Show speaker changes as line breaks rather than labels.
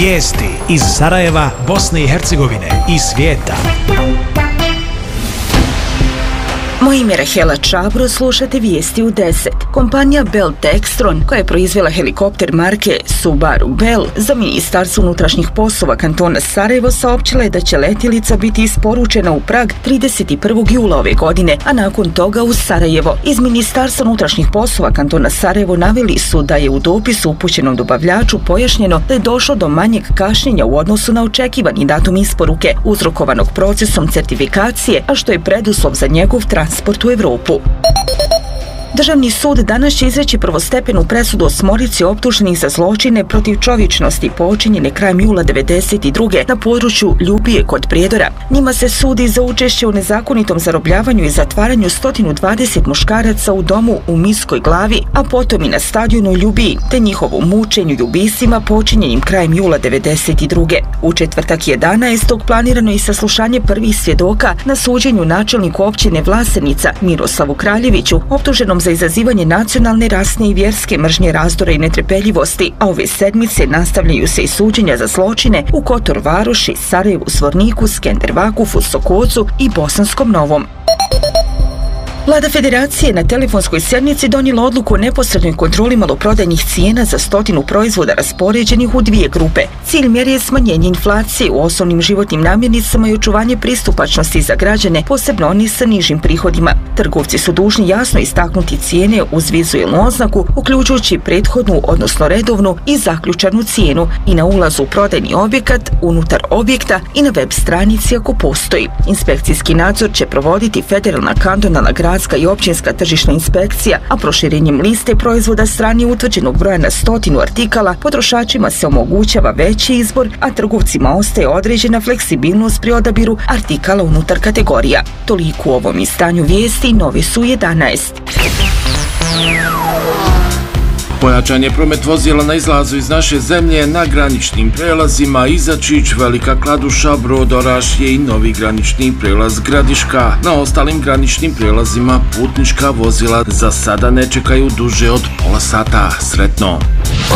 Vijesti iz Sarajeva, Bosne i Hercegovine i svijeta.
Moje ime je Rahela Čabro, slušate vijesti u 10. Kompanija Bell Textron, koja je proizvela helikopter marke Subaru Bell za Ministarstvo unutrašnjih poslova kantona Sarajevo, saopćila je da će letjelica biti isporučena u Prag 31. jula ove godine, a nakon toga u Sarajevo. Iz Ministarstva unutrašnjih poslova kantona Sarajevo naveli su da je u dopisu upućenom dobavljaču pojašnjeno da je došlo do manjeg kašnjenja u odnosu na očekivani datum isporuke, uzrokovanog procesom certifikacije, a što je preduslov za njegov transport u Evropu. Državni sud danas će izreći prvostepenu presudu osmorici optuženih za zločine protiv čovječnosti počinjene krajem jula 1992. na području Ljubije kod Prijedora. Njima se sudi za učešće u nezakonitom zarobljavanju i zatvaranju 120 muškaraca u domu u Miskoj Glavi, a potom i na stadionu u Ljubiji, te njihovom mučenju i ubistvima počinjenim krajem jula 1992. U četvrtak 11. planirano je i saslušanje prvih svjedoka na suđenju načelniku općine Vlasenica Miroslavu Kraljeviću, optuženom za izazivanje nacionalne, rasne i vjerske mržnje, razdora i netrpeljivosti, a ove sedmice nastavljaju se i suđenja za zločine u Kotor Varoši, Sarajevu, Zvorniku, Skender Vakufu, Sokocu i Bosanskom Novom. Vlada Federacije na telefonskoj sjednici donijela odluku o neposrednoj kontroli maloprodajnih cijena za 100 proizvoda raspoređenih u dvije grupe. Cilj mjere je smanjenje inflacije u osnovnim životnim namirnicama i očuvanje pristupačnosti za građane, posebno oni sa nižim prihodima. Trgovci su dužni jasno istaknuti cijene uz vizualnu oznaku, uključujući prethodnu, odnosno redovnu i zaključanu cijenu, i na ulazu u prodajni objekat, unutar objekta i na web stranici ako postoji. Inspekcijski nadzor će provoditi federalna, kantonalna, gradska i općinska tržišna inspekcija, a proširenjem liste proizvoda s ranije utvrđenog broja na 100 artikala potrošačima se omogućava veći izbor, a trgovcima ostaje određena fleksibilnost pri odabiru artikala unutar kategorija. Toliko u ovom izdanju vijesti, nove su 11.
Pojačan je promet vozila na izlazu iz naše zemlje na graničnim prelazima Izačić, Velika Kladuša, Brod, Orašje i novi granični prelaz Gradiška. Na ostalim graničnim prelazima putnička vozila za sada ne čekaju duže od pola sata. Sretno!